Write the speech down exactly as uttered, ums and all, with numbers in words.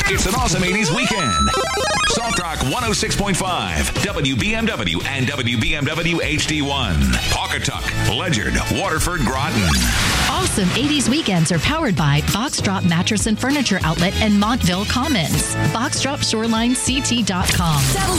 It's an awesome eighties weekend. Soft Rock one oh six point five, W B M W and W B M W H D one. Pawcatuck, Ledyard, Waterford, Groton. Awesome eighties weekends are powered by Box Drop Mattress and Furniture Outlet and Montville Commons. box drop shoreline c t dot com.